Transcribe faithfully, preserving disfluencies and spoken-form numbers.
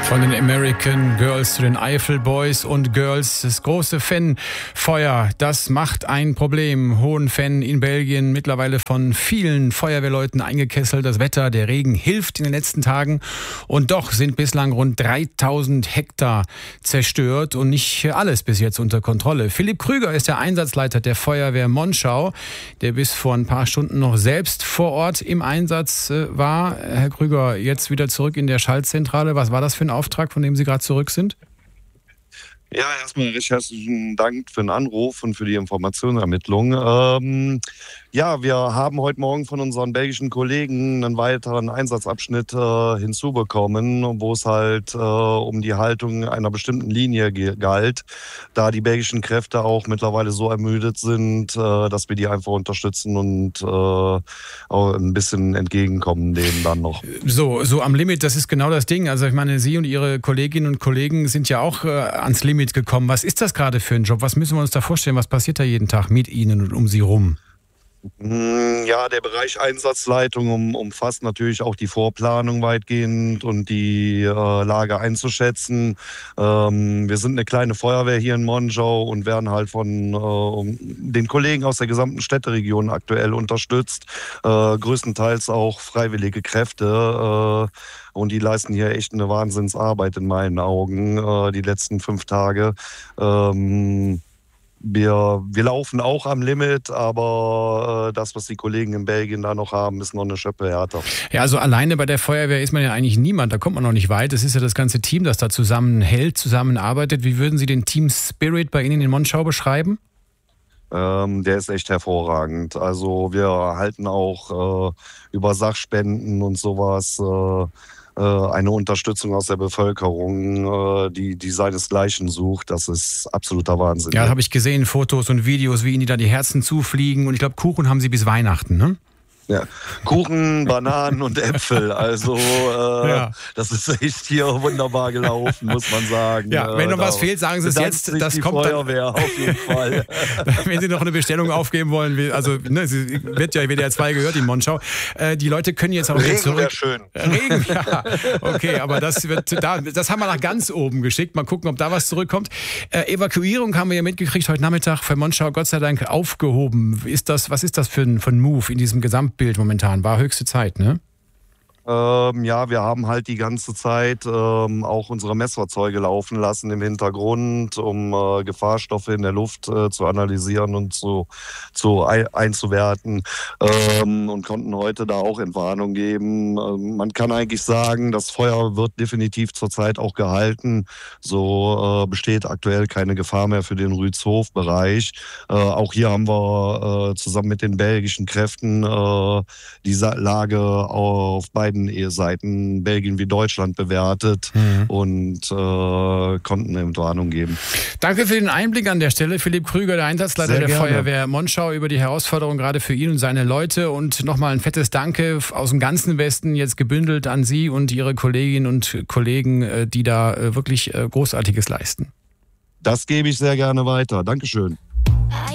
Von den American Girls zu den Eifel Boys und Girls. Das große Fanfeuer, das macht ein Problem. Hohenfenn in Belgien, mittlerweile von vielen Feuerwehrleuten eingekesselt. Das Wetter, der Regen hilft in den letzten Tagen. Und doch sind bislang rund dreitausend Hektar zerstört und nicht alles bis jetzt unter Kontrolle. Philipp Krüger ist der Einsatzleiter der Feuerwehr Monschau, der bis vor ein paar Stunden noch selbst vor Ort im Einsatz war. Herr Krüger, jetzt wieder zurück in der Schaltzentrale. Was war das für ein Auftrag, von dem Sie gerade zurück sind? Ja, erstmal recht herzlichen Dank für den Anruf und für die Informationsermittlung. Ähm, ja, wir haben heute Morgen von unseren belgischen Kollegen einen weiteren Einsatzabschnitt äh, hinzubekommen, wo es halt äh, um die Haltung einer bestimmten Linie ge- galt, da die belgischen Kräfte auch mittlerweile so ermüdet sind, äh, dass wir die einfach unterstützen und äh, auch ein bisschen entgegenkommen denen dann noch. So, so am Limit, das ist genau das Ding. Also ich meine, Sie und Ihre Kolleginnen und Kollegen sind ja auch äh, ans Limit gekommen. Was ist das gerade für ein Job? Was müssen wir uns da vorstellen? Was passiert da jeden Tag mit Ihnen und um Sie rum? Ja, der Bereich Einsatzleitung um, umfasst natürlich auch die Vorplanung weitgehend und die äh, Lage einzuschätzen. Ähm, wir sind eine kleine Feuerwehr hier in Monschau und werden halt von äh, um, den Kollegen aus der gesamten Städteregion aktuell unterstützt. Äh, größtenteils auch freiwillige Kräfte. Äh, Und die leisten hier echt eine Wahnsinnsarbeit in meinen Augen, äh, die letzten fünf Tage. Ähm, wir, wir laufen auch am Limit, aber äh, das, was die Kollegen in Belgien da noch haben, ist noch eine Schippe härter. Ja, also alleine bei der Feuerwehr ist man ja eigentlich niemand, da kommt man noch nicht weit. Es ist ja das ganze Team, das da zusammenhält, zusammenarbeitet. Wie würden Sie den Team Spirit bei Ihnen in Monschau beschreiben? Ähm, der ist echt hervorragend. Also wir erhalten auch äh, über Sachspenden und sowas äh, eine Unterstützung aus der Bevölkerung, die, die seinesgleichen sucht. Das ist absoluter Wahnsinn. Ja, habe ich gesehen, Fotos und Videos, wie ihnen da die Herzen zufliegen. Und ich glaube, Kuchen haben sie bis Weihnachten, ne? Ja, Kuchen, Bananen und Äpfel. Also äh, ja. Das ist echt hier wunderbar gelaufen, muss man sagen. Ja, wenn noch da was fehlt, sagen Sie es jetzt. Das die kommt Feuerwehr dann, auf jeden Fall. Wenn Sie noch eine Bestellung aufgeben wollen, also ne, sie wird ja W D R zwei gehört in Monschau. Äh, die Leute können jetzt auch Regen zurück. wäre schön. Regen, ja. Okay, aber das wird da, das haben wir nach ganz oben geschickt. Mal gucken, ob da was zurückkommt. Äh, Evakuierung haben wir ja mitgekriegt heute Nachmittag für Monschau, Gott sei Dank aufgehoben. Ist das, was ist das für ein, für ein Move in diesem Gesamtbild momentan? War höchste Zeit, ne? Ähm, ja, wir haben halt die ganze Zeit ähm, auch unsere Messfahrzeuge laufen lassen im Hintergrund, um äh, Gefahrstoffe in der Luft äh, zu analysieren und zu, zu ein, einzuwerten ähm, und konnten heute da auch Entwarnung geben. Ähm, man kann eigentlich sagen, das Feuer wird definitiv zurzeit auch gehalten. So äh, besteht aktuell keine Gefahr mehr für den Rützhof-Bereich. Äh, auch hier haben wir äh, zusammen mit den belgischen Kräften äh, die Lage auf beiden Seiten, Belgien wie Deutschland, bewertet mhm. und äh, konnten eine Entwarnung geben. Danke für den Einblick an der Stelle. Philipp Krüger, der Einsatzleiter Sehr der gerne. Feuerwehr Monschau, über die Herausforderung gerade für ihn und seine Leute. Und nochmal ein fettes Danke aus dem ganzen Westen, jetzt gebündelt an Sie und Ihre Kolleginnen und Kollegen, die da wirklich Großartiges leisten. Das gebe ich sehr gerne weiter. Dankeschön.